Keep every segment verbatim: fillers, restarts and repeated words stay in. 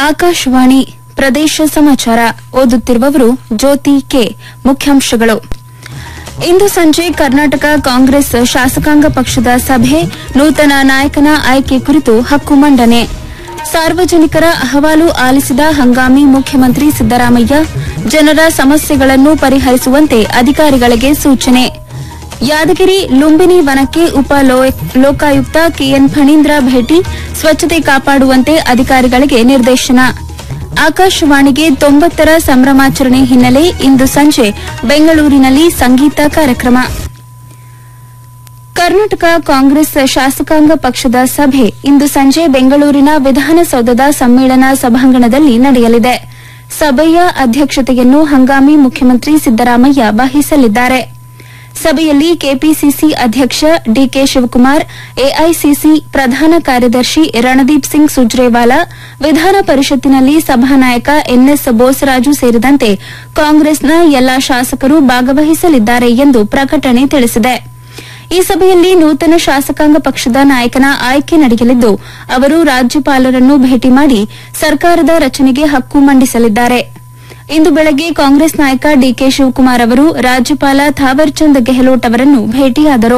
ಆಕಾಶವಾಣಿ ಪ್ರದೇಶ ಸಮಾಚಾರ ಓದುತ್ತಿರುವವರು ಜ್ಯೋತಿ ಕೆ. ಮುಖ್ಯಾಂಶಗಳು. ಇಂದು ಸಂಜೆ ಕರ್ನಾಟಕ ಕಾಂಗ್ರೆಸ್ ಶಾಸಕಾಂಗ ಪಕ್ಷದ ಸಭೆ, ನೂತನ ನಾಯಕನ ಆಯ್ಕೆ ಕುರಿತು ಹಕ್ಕು ಮಂಡನೆ. ಸಾರ್ವಜನಿಕರ ಅಹವಾಲು ಆಲಿಸಿದ ಹಂಗಾಮಿ ಮುಖ್ಯಮಂತ್ರಿ ಸಿದ್ದರಾಮಯ್ಯ, ಜನರ ಸಮಸ್ಯೆಗಳನ್ನು ಪರಿಹರಿಸುವಂತೆ ಅಧಿಕಾರಿಗಳಿಗೆ ಸೂಚನೆ. ಯಾದಗಿರಿ ಲುಂಬಿನಿ ವನಕ್ಕೆ ಉಪ ಲೋಕಾಯುಕ್ತ ಕೆಎನ್ ಫಣೀಂದ್ರ ಭೇಟಿ, ಸ್ವಚ್ಛತೆ ಕಾಪಾಡುವಂತೆ ಅಧಿಕಾರಿಗಳಿಗೆ ನಿರ್ದೇಶನ. ಆಕಾಶವಾಣಿಗೆ ತೊಂಬತ್ತರ ಸಂಭ್ರಮಾಚರಣೆ ಹಿನ್ನೆಲೆ ಇಂದು ಸಂಜೆ ಬೆಂಗಳೂರಿನಲ್ಲಿ ಸಂಗೀತ ಕಾರ್ಯಕ್ರಮ. ಕರ್ನಾಟಕ ಕಾಂಗ್ರೆಸ್ ಶಾಸಕಾಂಗ ಪಕ್ಷದ ಸಭೆ ಇಂದು ಸಂಜೆ ಬೆಂಗಳೂರಿನ ವಿಧಾನಸೌಧದ ಸಮ್ಮೇಳನ ಸಭಾಂಗಣದಲ್ಲಿ ನಡೆಯಲಿದೆ. ಸಭೆಯ ಅಧ್ಯಕ್ಷತೆಯನ್ನು ಹಂಗಾಮಿ ಮುಖ್ಯಮಂತ್ರಿ ಸಿದ್ದರಾಮಯ್ಯ ವಹಿಸಲಿದ್ದಾರೆ. ಸಭೆಯಲ್ಲಿ ಕೆಪಿಸಿಸಿ ಅಧ್ಯಕ್ಷ ಡಿಕೆ ಶಿವಕುಮಾರ್, ಎಐಸಿಸಿ ಪ್ರಧಾನ ಕಾರ್ಯದರ್ಶಿ ರಣದೀಪ್ ಸಿಂಗ್ ಸುರ್ಜೇವಾಲಾ, ವಿಧಾನ ಪರಿಷತ್ತಿನಲ್ಲಿ ಸಭಾನಾಯಕ ಎನ್ಎಸ್ ಬೋಸರಾಜು ಸೇರಿದಂತೆ ಕಾಂಗ್ರೆಸ್ನ ಎಲ್ಲಾ ಶಾಸಕರು ಭಾಗವಹಿಸಲಿದ್ದಾರೆ ಎಂದು ಪ್ರಕಟಣೆ ತಿಳಿಸಿದೆ. ಈ ಸಭೆಯಲ್ಲಿ ನೂತನ ಶಾಸಕಾಂಗ ಪಕ್ಷದ ನಾಯಕನ ಆಯ್ಕೆ ನಡೆಯಲಿದ್ದು, ಅವರು ರಾಜ್ಯಪಾಲರನ್ನು ಭೇಟಿ ಮಾಡಿ ಸರ್ಕಾರದ ರಚನೆಗೆ ಹಕ್ಕು ಮಂಡಿಸಲಿದ್ದಾರೆ. ಇಂದು ಬೆಳಗ್ಗೆ ಕಾಂಗ್ರೆಸ್ ನಾಯಕ ಡಿಕೆ ಶಿವಕುಮಾರ್ ಅವರು ರಾಜ್ಯಪಾಲ ಥಾವರ್ಚಂದ್ ಗೆಹ್ಲೋಟ್ ಅವರನ್ನು ಭೇಟಿಯಾದರು.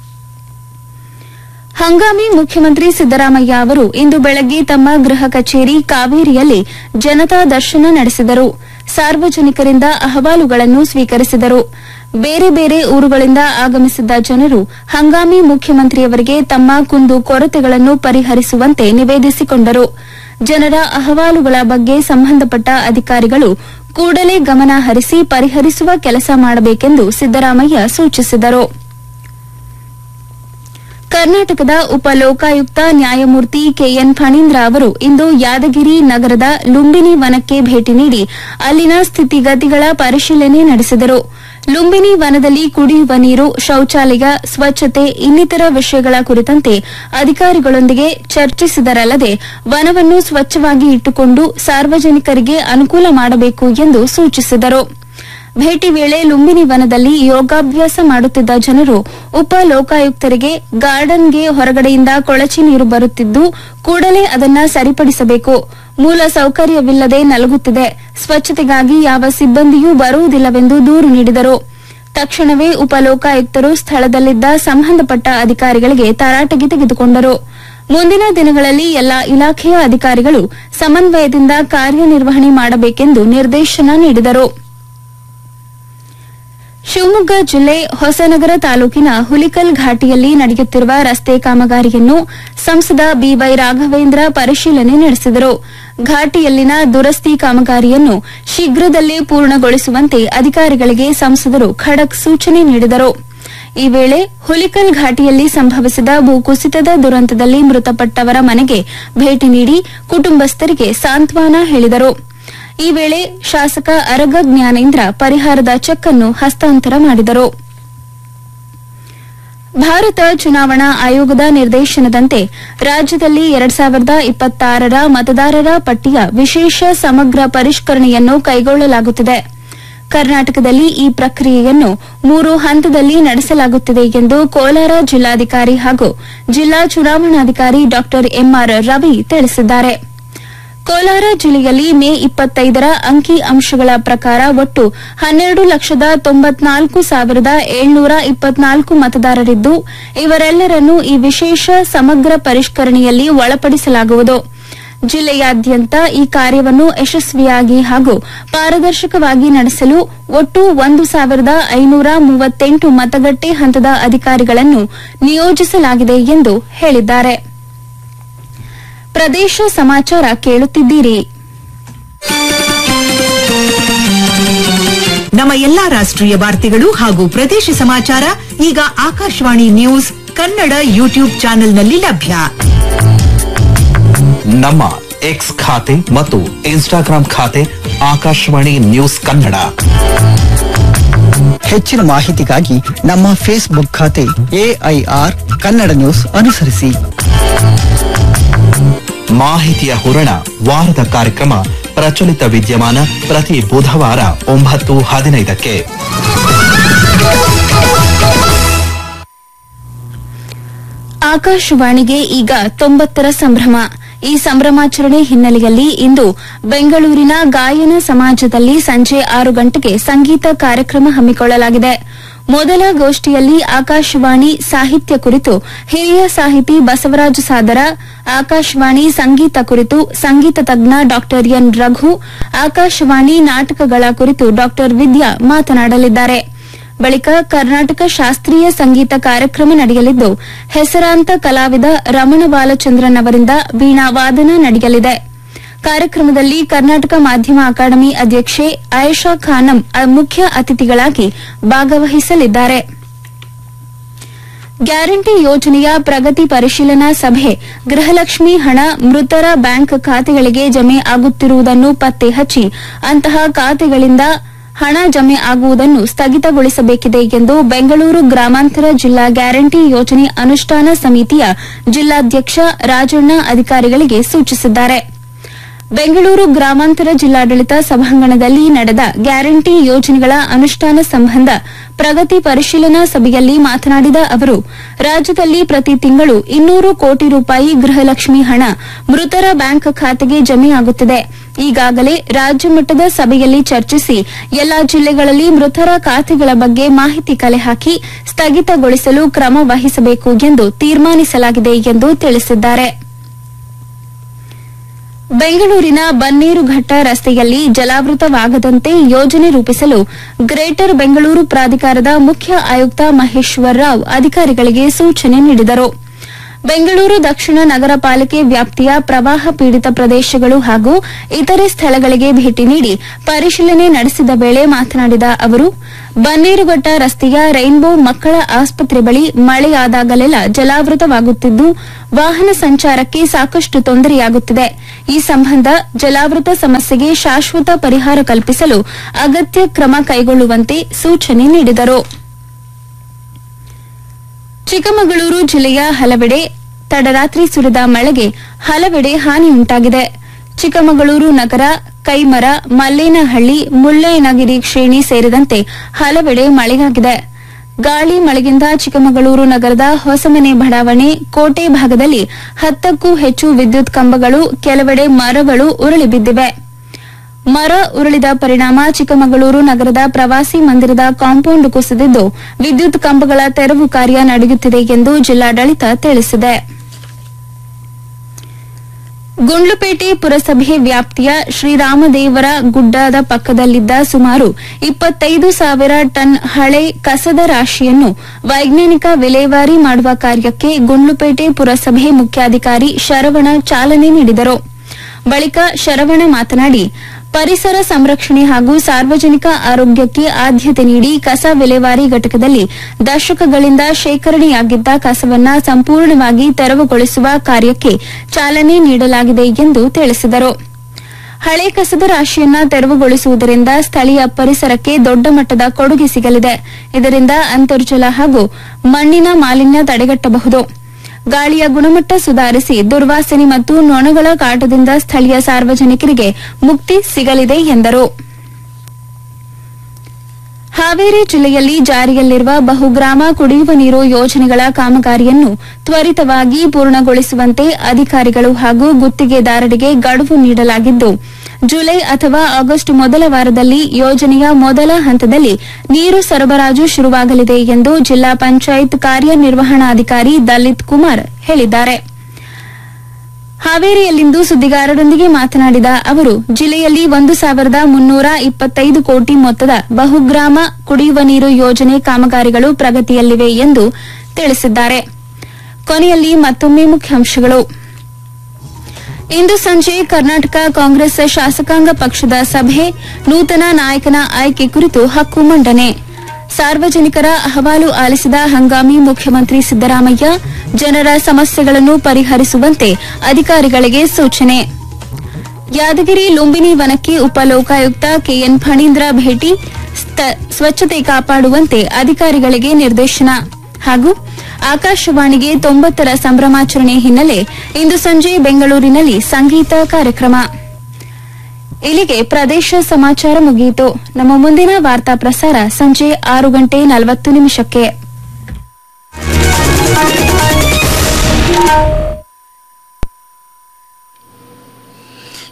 ಹಂಗಾಮಿ ಮುಖ್ಯಮಂತ್ರಿ ಸಿದ್ದರಾಮಯ್ಯ ಅವರು ಇಂದು ಬೆಳಗ್ಗೆ ತಮ್ಮ ಗೃಹ ಕಚೇರಿ ಕಾವೇರಿಯಲ್ಲಿ ಜನತಾ ದರ್ಶನ ನಡೆಸಿದರು. ಸಾರ್ವಜನಿಕರಿಂದ ಅಹವಾಲುಗಳನ್ನು ಸ್ವೀಕರಿಸಿದರು. ಬೇರೆ ಬೇರೆ ಊರುಗಳಿಂದ ಆಗಮಿಸಿದ್ದ ಜನರು ಹಂಗಾಮಿ ಮುಖ್ಯಮಂತ್ರಿಯವರಿಗೆ ತಮ್ಮ ಕುಂದು ಕೊರತೆಗಳನ್ನು ಪರಿಹರಿಸುವಂತೆ ನಿವೇದಿಸಿಕೊಂಡರು. ಜನರ ಅಹವಾಲುಗಳ ಬಗ್ಗೆ ಸಂಬಂಧಪಟ್ಟ ಅಧಿಕಾರಿಗಳು ಕೂಡಲೇ ಗಮನ ಹರಿಸಿ ಪರಿಹರಿಸುವ ಕೆಲಸ ಮಾಡಬೇಕೆಂದು ಸಿದ್ದರಾಮಯ್ಯ ಸೂಚಿಸಿದರು. ಕರ್ನಾಟಕದ ಉಪ ಲೋಕಾಯುಕ್ತ ನ್ಯಾಯಮೂರ್ತಿ ಕೆಎನ್ ಫಣೀಂದ್ರ ಅವರು ಇಂದು ಯಾದಗಿರಿ ನಗರದ ಲುಂಬಿನಿ ವನಕ್ಕೆ ಭೇಟಿ ನೀಡಿ ಅಲ್ಲಿನ ಸ್ಥಿತಿಗತಿಗಳ ಪರಿಶೀಲನೆ ನಡೆಸಿದರು. ಲುಂಬಿನಿ ವನದಲ್ಲಿ ಕುಡಿಯುವ ನೀರು, ಶೌಚಾಲಯ, ಸ್ವಚ್ಛತೆ ಇನ್ನಿತರ ವಿಷಯಗಳ ಕುರಿತಂತೆ ಅಧಿಕಾರಿಗಳೊಂದಿಗೆ ಚರ್ಚಿಸಿದರಲ್ಲದೆ ವನವನ್ನು ಸ್ವಚ್ಛವಾಗಿ ಇಟ್ಟುಕೊಂಡು ಸಾರ್ವಜನಿಕರಿಗೆ ಅನುಕೂಲ ಮಾಡಬೇಕು ಎಂದು ಸೂಚಿಸಿದರು. ಭೇಟಿ ವೇಳೆ ಲುಂಬಿನಿ ವನದಲ್ಲಿ ಯೋಗಾಭ್ಯಾಸ ಮಾಡುತ್ತಿದ್ದ ಜನರು ಉಪ ಲೋಕಾಯುಕ್ತರಿಗೆ ಗಾರ್ಡನ್ಗೆ ಹೊರಗಡೆಯಿಂದ ಕೊಳಚೆ ನೀರು ಬರುತ್ತಿದ್ದು, ಕೂಡಲೇ ಅದನ್ನು ಸರಿಪಡಿಸಬೇಕು, ಮೂಲ ಸೌಕರ್ಯವಿಲ್ಲದೆ ನಲಗುತ್ತಿದೆ, ಸ್ವಚ್ಛತೆಗಾಗಿ ಯಾವ ಸಿಬ್ಬಂದಿಯೂ ಬರುವುದಿಲ್ಲವೆಂದು ದೂರು ನೀಡಿದರು. ತಕ್ಷಣವೇ ಉಪ ಲೋಕಾಯುಕ್ತರು ಸ್ಥಳದಲ್ಲಿದ್ದ ಸಂಬಂಧಪಟ್ಟ ಅಧಿಕಾರಿಗಳಿಗೆ ತರಾಟೆಗೆ ತೆಗೆದುಕೊಂಡರು. ಮುಂದಿನ ದಿನಗಳಲ್ಲಿ ಎಲ್ಲಾ ಇಲಾಖೆಯ ಅಧಿಕಾರಿಗಳು ಸಮನ್ವಯದಿಂದ ಕಾರ್ಯನಿರ್ವಹಣೆ ಮಾಡಬೇಕೆಂದು ನಿರ್ದೇಶನ ನೀಡಿದರು. ಶಿವಮೊಗ್ಗ ಜಿಲ್ಲೆ ಹೊಸನಗರ ತಾಲೂಕಿನ ಹುಲಿಕಲ್ ಘಾಟಿಯಲ್ಲಿ ನಡೆಯುತ್ತಿರುವ ರಸ್ತೆ ಕಾಮಗಾರಿಯನ್ನು ಸಂಸದ ಬಿವೈ ರಾಘವೇಂದ್ರ ಪರಿಶೀಲನೆ ನಡೆಸಿದರು. ಘಾಟಿಯಲ್ಲಿನ ದುರಸ್ತಿ ಕಾಮಗಾರಿಯನ್ನು ಶೀಘ್ರದಲ್ಲೇ ಪೂರ್ಣಗೊಳಿಸುವಂತೆ ಅಧಿಕಾರಿಗಳಿಗೆ ಸಂಸದರು ಖಡಕ್ ಸೂಚನೆ ನೀಡಿದರು. ಈ ವೇಳೆ ಹುಲಿಕಲ್ ಘಾಟಿಯಲ್ಲಿ ಸಂಭವಿಸಿದ ಭೂಕುಸಿತದ ದುರಂತದಲ್ಲಿ ಮೃತಪಟ್ಟವರ ಮನೆಗೆ ಭೇಟಿ ನೀಡಿ ಕುಟುಂಬಸ್ಥರಿಗೆ ಸಾಂತ್ವನ ಹೇಳಿದರು. ಈ ವೇಳೆ ಶಾಸಕ ಅರಗ ಜ್ಞಾನೇಂದ್ರ ಪರಿಹಾರದ ಚೆಕ್ ಅನ್ನು ಹಸ್ತಾಂತರ ಮಾಡಿದರು. ಭಾರತ ಚುನಾವಣಾ ಆಯೋಗದ ನಿರ್ದೇಶನದಂತೆ ರಾಜ್ಯದಲ್ಲಿ ಎರಡ್ ಸಾವಿರದ ಇಪ್ಪತ್ತಾರರ ಮತದಾರರ ಪಟ್ಟಿಯ ವಿಶೇಷ ಸಮಗ್ರ ಪರಿಷ್ಕರಣೆಯನ್ನು ಕೈಗೊಳ್ಳಲಾಗುತ್ತಿದೆ. ಕರ್ನಾಟಕದಲ್ಲಿ ಈ ಪ್ರಕ್ರಿಯೆಯನ್ನು ಮೂರು ಹಂತದಲ್ಲಿ ನಡೆಸಲಾಗುತ್ತಿದೆ ಎಂದು ಕೋಲಾರ ಜಿಲ್ಲಾಧಿಕಾರಿ ಹಾಗೂ ಜಿಲ್ಲಾ ಚುನಾವಣಾಧಿಕಾರಿ ಡಾ ಎಂಆರ್ ರವಿ ತಿಳಿಸಿದ್ದಾರೆ. ಕೋಲಾರ ಜಿಲ್ಲೆಯಲ್ಲಿ ಮೇ ಇಪ್ಪತ್ತೈದರ ಅಂಕಿ ಅಂಶಗಳ ಪ್ರಕಾರ ಒಟ್ಟು ಹನ್ನೆರಡು ಲಕ್ಷದ ತೊಂಬತ್ನಾಲ್ಕು ಸಾವಿರದ ಏಳ್ನೂರ ಇಪ್ಪತ್ನಾಲ್ಕು ಮತದಾರರಿದ್ದು, ಇವರೆಲ್ಲರನ್ನೂ ಈ ವಿಶೇಷ ಸಮಗ್ರ ಪರಿಷ್ಕರಣೆಯಲ್ಲಿ ಒಳಪಡಿಸಲಾಗುವುದು. ಜಿಲ್ಲೆಯಾದ್ಯಂತ ಈ ಕಾರ್ಯವನ್ನು ಯಶಸ್ವಿಯಾಗಿ ಹಾಗೂ ಪಾರದರ್ಶಕವಾಗಿ ನಡೆಸಲು ಒಟ್ಟು ಒಂದು ಸಾವಿರದ ಐನೂರ ಮೂವತ್ತೆಂಟು ಮತಗಟ್ಟೆ ಹಂತದ ಅಧಿಕಾರಿಗಳನ್ನು ನಿಯೋಜಿಸಲಾಗಿದೆ ಎಂದು ಹೇಳಿದ್ದಾರೆ. ಪ್ರದೇಶ ಸಮಾಚಾರ ಕೇಳುತ್ತಿದ್ದೀರಿ. ನಮ್ಮ ಎಲ್ಲಾ ರಾಷ್ಟ್ರೀಯ ವಾರ್ತೆಗಳು ಹಾಗೂ ಪ್ರದೇಶ ಸಮಾಚಾರ ಈಗ ಆಕಾಶವಾಣಿ ನ್ಯೂಸ್ ಕನ್ನಡ ಯೂಟ್ಯೂಬ್ ಚಾನೆಲ್ನಲ್ಲಿ ಲಭ್ಯ. ನಮ್ಮ ಎಕ್ಸ್ ಖಾತೆ ಮತ್ತು ಇನ್ಸ್ಟಾಗ್ರಾಂ ಖಾತೆ ಆಕಾಶವಾಣಿ ನ್ಯೂಸ್ ಕನ್ನಡ. ಹೆಚ್ಚಿನ ಮಾಹಿತಿಗಾಗಿ ನಮ್ಮ ಫೇಸ್ಬುಕ್ ಖಾತೆ ಎಐಆರ್ ಕನ್ನಡ ನ್ಯೂಸ್ ಅನುಸರಿಸಿ. ಮಾಹಿತಿಯ ಹೂರಣ ವಾರದ ಕಾರ್ಯಕ್ರಮ ಪ್ರಚಲಿತ ವಿದ್ಯಮಾನ ಪ್ರತಿ ಬುಧವಾರ ಒಂಬತ್ತು ಹದಿನೈದಕ್ಕೆ. ಆಕಾಶವಾಣಿಗೆ ಈಗ ತೊಂಬತ್ತರ ಸಂಭ್ರಮ. ಈ ಸಂಭ್ರಮಾಚರಣೆ ಹಿನ್ನೆಲೆಯಲ್ಲಿ ಇಂದು ಬೆಂಗಳೂರಿನ ಗಾಯನ ಸಮಾಜದಲ್ಲಿ ಸಂಜೆ ಆರು ಗಂಟೆಗೆ ಸಂಗೀತ ಕಾರ್ಯಕ್ರಮ ಹಮ್ಮಿಕೊಳ್ಳಲಾಗಿದೆ. ಮೊದಲ ಗೋಷ್ಠಿಯಲ್ಲಿ ಆಕಾಶವಾಣಿ ಸಾಹಿತ್ಯ ಕುರಿತು ಹಿರಿಯ ಸಾಹಿತಿ ಬಸವರಾಜ ಸಾದರ, ಆಕಾಶವಾಣಿ ಸಂಗೀತ ಕುರಿತು ಸಂಗೀತ ತಜ್ಞ ಡಾ ಎನ್ ರಘು, ಆಕಾಶವಾಣಿ ನಾಟಕಗಳ ಕುರಿತು ಡಾ ವಿದ್ಯಾ ಮಾತನಾಡಲಿದ್ದಾರೆ. ಬಳಿಕ ಕರ್ನಾಟಕ ಶಾಸ್ತ್ರೀಯ ಸಂಗೀತ ಕಾರ್ಯಕ್ರಮ ನಡೆಯಲಿದ್ದು, ಹೆಸರಾಂತ ಕಲಾವಿದ ರಮಣ ಬಾಲಚಂದ್ರನ್ ಅವರಿಂದ ವೀಣಾ ವಾದನ ನಡೆಯಲಿದೆ. ಕಾರ್ಯಕ್ರಮದಲ್ಲಿ ಕರ್ನಾಟಕ ಮಾಧ್ಯಮ ಅಕಾಡೆಮಿ ಅಧ್ಯಕ್ಷೆ ಆಯೇಷಾ ಖಾನಂ ಮುಖ್ಯ ಅತಿಥಿಗಳಾಗಿ ಭಾಗವಹಿಸಲಿದ್ದಾರೆ. ಗ್ಯಾರಂಟಿ ಯೋಜನೆಯ ಪ್ರಗತಿ ಪರಿಶೀಲನಾ ಸಭೆ ಗೃಹಲಕ್ಷ್ಮಿ ಹಣ ಮೃತರ ಬ್ಯಾಂಕ್ ಖಾತೆಗಳಿಗೆ ಜಮೆ ಆಗುತ್ತಿರುವುದನ್ನು ಪತ್ತೆ ಹಚ್ಚಿ ಅಂತಹ ಖಾತೆಗಳಿಂದ ಹಣ ಜಮೆ ಆಗುವುದನ್ನು ಸ್ಥಗಿತಗೊಳಿಸಬೇಕಿದೆ ಎಂದು ಬೆಂಗಳೂರು ಗ್ರಾಮಾಂತರ ಜಿಲ್ಲಾ ಗ್ಯಾರಂಟಿ ಯೋಜನೆ ಅನುಷ್ಠಾನ ಸಮಿತಿಯ ಜಿಲ್ಲಾಧ್ಯಕ್ಷ ರಾಜಣ್ಣ ಅಧಿಕಾರಿಗಳಿಗೆ ಸೂಚಿಸಿದ್ದಾರೆ. ಬೆಂಗಳೂರು ಗ್ರಾಮಾಂತರ ಜಿಲ್ಲಾಡಳಿತ ಸಭಾಂಗಣದಲ್ಲಿ ನಡೆದ ಗ್ಯಾರಂಟಿ ಯೋಜನೆಗಳ ಅನುಷ್ಠಾನ ಸಂಬಂಧ ಪ್ರಗತಿ ಪರಿಶೀಲನಾ ಸಭೆಯಲ್ಲಿ ಮಾತನಾಡಿದ ಅವರು, ರಾಜ್ಯದಲ್ಲಿ ಪ್ರತಿ ತಿಂಗಳು ಇನ್ನೂರು ಕೋಟಿ ರೂಪಾಯಿ ಗೃಹಲಕ್ಷ್ಮಿ ಹಣ ಮೃತರ ಬ್ಯಾಂಕ್ ಖಾತೆಗೆ ಜಮೆಯಾಗುತ್ತಿದೆ. ಈಗಾಗಲೇ ರಾಜ್ಯ ಮಟ್ಟದ ಸಭೆಯಲ್ಲಿ ಚರ್ಚಿಸಿ ಎಲ್ಲಾ ಜಿಲ್ಲೆಗಳಲ್ಲಿ ಮೃತರ ಖಾತೆಗಳ ಬಗ್ಗೆ ಮಾಹಿತಿ ಕಲೆ ಹಾಕಿ ಸ್ಥಗಿತಗೊಳಿಸಲು ಕ್ರಮ ವಹಿಸಬೇಕು ಎಂದು ತೀರ್ಮಾನಿಸಲಾಗಿದೆ ಎಂದು ತಿಳಿಸಿದ್ದಾರೆ. ಬೆಂಗಳೂರಿನ ಬನ್ನೇರುಘಟ್ಟ ರಸ್ತೆಯಲ್ಲಿ ಜಲಾವೃತವಾಗದಂತೆ ಯೋಜನೆ ರೂಪಿಸಲು ಗ್ರೇಟರ್ ಬೆಂಗಳೂರು ಪ್ರಾಧಿಕಾರದ ಮುಖ್ಯ ಆಯುಕ್ತ ಮಹೇಶ್ವರ್ ರಾವ್ ಅಧಿಕಾರಿಗಳಿಗೆ ಸೂಚನೆ ನೀಡಿದರು. ಬೆಂಗಳೂರು ದಕ್ಷಿಣ ನಗರ ಪಾಲಿಕೆ ವ್ಯಾಪ್ತಿಯ ಪ್ರವಾಹ ಪೀಡಿತ ಪ್ರದೇಶಗಳು ಹಾಗೂ ಇತರೆ ಸ್ಥಳಗಳಿಗೆ ಭೇಟಿ ನೀಡಿ ಪರಿಶೀಲನೆ ನಡೆಸಿದ ವೇಳೆ ಮಾತನಾಡಿದ ಅವರು, ಬನ್ನೇರುಘಟ್ಟ ರಸ್ತೆಯ ರೈನ್ಬೋ ಮಕ್ಕಳ ಆಸ್ಪತ್ರೆ ಬಳಿ ಮಳೆಯಾದಾಗಲೆಲ್ಲ ಜಲಾವೃತವಾಗುತ್ತಿದ್ದು ವಾಹನ ಸಂಚಾರಕ್ಕೆ ಸಾಕಷ್ಟು ತೊಂದರೆಯಾಗುತ್ತಿದೆ. ಈ ಸಂಬಂಧ ಜಲಾವೃತ ಸಮಸ್ಯೆಗೆ ಶಾಶ್ವತ ಪರಿಹಾರ ಕಲ್ಪಿಸಲು ಅಗತ್ಯ ಕ್ರಮ ಕೈಗೊಳ್ಳುವಂತೆ ಸೂಚನೆ ನೀಡಿದರು. ಚಿಕ್ಕಮಗಳೂರು ಜಿಲ್ಲೆಯ ಹಲವೆಡೆ ತಡರಾತ್ರಿ ಸುರಿದ ಮಳೆಗೆ ಹಲವೆಡೆ ಹಾನಿಯುಂಟಾಗಿದೆ. ಚಿಕ್ಕಮಗಳೂರು ನಗರ, ಕೈಮರ, ಮಲ್ಲೇನಹಳ್ಳಿ, ಮುಳ್ಳಯ್ಯನಗಿರಿ ಶ್ರೇಣಿ ಸೇರಿದಂತೆ ಹಲವೆಡೆ ಮಳೆಯಾಗಿದೆ. ಗಾಳಿ ಮಳೆಗಿಂದ ಚಿಕ್ಕಮಗಳೂರು ನಗರದ ಹೊಸಮನೆ ಬಡಾವಣೆ, ಕೋಟೆ ಭಾಗದಲ್ಲಿ ಹತ್ತಕ್ಕೂ ಹೆಚ್ಚು ವಿದ್ಯುತ್ ಕಂಬಗಳು, ಕೆಲವೆಡೆ ಮರಗಳು ಉರುಳಿ ಬಿದ್ದಿವೆ. ಮರ ಉರುಳಿದ ಪರಿಣಾಮ ಚಿಕ್ಕಮಗಳೂರು ನಗರದ ಪ್ರವಾಸಿ ಮಂದಿರದ ಕಾಂಪೌಂಡ್ ಕುಸಿದಿದ್ದು ವಿದ್ಯುತ್ ಕಂಬಗಳ ತೆರವು ಕಾರ್ಯ ನಡೆಯುತ್ತಿದೆ ಎಂದು ಜಿಲ್ಲಾಡಳಿತ ತಿಳಿಸಿದೆ. ಗುಂಡ್ಲುಪೇಟೆ ಪುರಸಭೆ ವ್ಯಾಪ್ತಿಯ ಶ್ರೀರಾಮದೇವರ ಗುಡ್ಡದ ಪಕ್ಕದಲ್ಲಿದ್ದ ಸುಮಾರು ಇಪ್ಪತ್ತೈದು ಸಾವಿರ ಟನ್ ಹಳೆ ಕಸದ ರಾಶಿಯನ್ನು ವೈಜ್ಞಾನಿಕ ವಿಲೇವಾರಿ ಮಾಡುವ ಕಾರ್ಯಕ್ಕೆ ಗುಂಡ್ಲುಪೇಟೆ ಪುರಸಭೆ ಮುಖ್ಯಾಧಿಕಾರಿ ಶರವಣ ಚಾಲನೆ ನೀಡಿದರು. ಬಳಿಕ ಶರವಣ ಮಾತನಾಡಿ, ಪರಿಸರ ಸಂರಕ್ಷಣೆ ಹಾಗೂ ಸಾರ್ವಜನಿಕ ಆರೋಗ್ಯಕ್ಕೆ ಆದ್ಯತೆ ನೀಡಿ ಕಸ ವಿಲೇವಾರಿ ಘಟಕದಲ್ಲಿ ದಶಕಗಳಿಂದ ಶೇಖರಣೆಯಾಗಿದ್ದ ಕಸವನ್ನು ಸಂಪೂರ್ಣವಾಗಿ ತೆರವುಗೊಳಿಸುವ ಕಾರ್ಯಕ್ಕೆ ಚಾಲನೆ ನೀಡಲಾಗಿದೆ ಎಂದು ತಿಳಿಸಿದರು. ಹಳೆ ಕಸದ ರಾಶಿಯನ್ನ ತೆರವುಗೊಳಿಸುವುದರಿಂದ ಸ್ಥಳೀಯ ಪರಿಸರಕ್ಕೆ ದೊಡ್ಡ ಮಟ್ಟದ ಕೊಡುಗೆ ಸಿಗಲಿದೆ. ಇದರಿಂದ ಅಂತರ್ಜಲ ಹಾಗೂ ಮಣ್ಣಿನ ಮಾಲಿನ್ಯ ತಡೆಗಟ್ಟಬಹುದು. ಗಾಳಿಯ ಗುಣಮಟ್ಟ ಸುಧಾರಿಸಿ ದುರ್ವಾಸನೆ ಮತ್ತು ನೊಣಗಳ ಕಾಟದಿಂದ ಸ್ಥಳೀಯ ಸಾರ್ವಜನಿಕರಿಗೆ ಮುಕ್ತಿ ಸಿಗಲಿದೆ ಎಂದರು. ಹಾವೇರಿ ಜಿಲ್ಲೆಯಲ್ಲಿ ಜಾರಿಯಲ್ಲಿರುವ ಬಹುಗ್ರಾಮ ಕುಡಿಯುವ ನೀರು ಯೋಜನೆಗಳ ಕಾಮಗಾರಿಯನ್ನು ತ್ವರಿತವಾಗಿ ಪೂರ್ಣಗೊಳಿಸುವಂತೆ ಅಧಿಕಾರಿಗಳು ಹಾಗೂ ಗುತ್ತಿಗೆದಾರರಿಗೆ ಗಡುವು ನೀಡಲಾಗಿದ್ದು, ಜುಲೈ ಅಥವಾ ಆಗಸ್ಟ್ ಮೊದಲ ವಾರದಲ್ಲಿ ಯೋಜನೆಯ ಮೊದಲ ಹಂತದಲ್ಲಿ ನೀರು ಸರಬರಾಜು ಶುರುವಾಗಲಿದೆ ಎಂದು ಜಿಲ್ಲಾ ಪಂಚಾಯತ್ ಕಾರ್ಯನಿರ್ವಹಣಾಧಿಕಾರಿ ದಲಿತ್ ಕುಮಾರ್ ಹೇಳಿದ್ದಾರೆ. ಹಾವೇರಿಯಲ್ಲಿಂದು ಸುದ್ದಿಗಾರರೊಂದಿಗೆ ಮಾತನಾಡಿದ ಅವರು, ಜಿಲ್ಲೆಯಲ್ಲಿ ಒಂದು ಸಾವಿರದ ಮುನ್ನೂರ ಇಪ್ಪತ್ತೈದು ಕೋಟಿ ಮೊತ್ತದ ಬಹುಗ್ರಾಮ ಕುಡಿಯುವ ನೀರು ಯೋಜನೆ ಕಾಮಗಾರಿಗಳು ಪ್ರಗತಿಯಲ್ಲಿವೆ ಎಂದು ತಿಳಿಸಿದ್ದಾರೆ. ಕೊನೆಯಲ್ಲಿ ಮತ್ತೊಮ್ಮೆ ಮುಖ್ಯಾಂಶಗಳು. ಇಂದು ಸಂಜೆ ಕರ್ನಾಟಕ ಕಾಂಗ್ರೆಸ್ ಶಾಸಕಾಂಗ ಪಕ್ಷದ ಸಭೆ, ನೂತನ ನಾಯಕನ ಆಯ್ಕೆ ಕುರಿತು ಹಕ್ಕು ಮಂಡನೆ. ಸಾರ್ವಜನಿಕರ ಅಹವಾಲು ಆಲಿಸಿದ ಹಂಗಾಮಿ ಮುಖ್ಯಮಂತ್ರಿ ಸಿದ್ದರಾಮಯ್ಯ, ಜನರ ಸಮಸ್ಯೆಗಳನ್ನು ಪರಿಹರಿಸುವಂತೆ ಅಧಿಕಾರಿಗಳಿಗೆ ಸೂಚನೆ. ಯಾದಗಿರಿ ಲುಂಬಿನಿ ವನಕ್ಕೆ ಉಪಲೋಕಾಯುಕ್ತ ಕೆಎನ್ ಫಣೀಂದ್ರ ಭೇಟಿ, ಸ್ವಚ್ಛತೆ ಕಾಪಾಡುವಂತೆ ಅಧಿಕಾರಿಗಳಿಗೆ ನಿರ್ದೇಶನ. ಹಾಗೂ ಆಕಾಶವಾಣಿಗೆ ತೊಂಬತ್ತರ ಸಂಭ್ರಮಾಚರಣೆ ಹಿನ್ನೆಲೆ ಇಂದು ಸಂಜೆ ಬೆಂಗಳೂರಿನಲ್ಲಿ ಸಂಗೀತ ಕಾರ್ಯಕ್ರಮ. ಇಲ್ಲಿಗೆ ಪ್ರದೇಶ ಸಮಾಚಾರ ಮುಗಿಯಿತು. ನಮ್ಮ ಮುಂದಿನ ವಾರ್ತಾ ಪ್ರಸಾರ ಸಂಜೆ ಆರು ಗಂಟೆ ನಲವತ್ತು ನಿಮಿಷಕ್ಕೆ.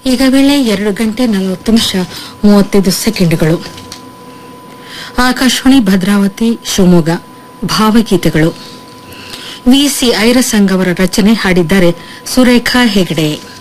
ಈಗ ವೇಳೆ ಎರಡು ಗಂಟೆ ನಲವತ್ತು ನಿಮಿಷ ಮೂವತ್ತೈದು ಸೆಕೆಂಡ್ಗಳು. ಆಕಾಶವಾಣಿ ಭದ್ರಾವತಿ ಶಿವಮೊಗ್ಗ ಭಾವಗೀತೆಗಳು. ವಿ ಸಿ ಐರಸಂಗ್ ಅವರ ರಚನೆ ಹಾಡಿದ್ದಾರೆ ಸುರೇಖಾ ಹೆಗಡೆ.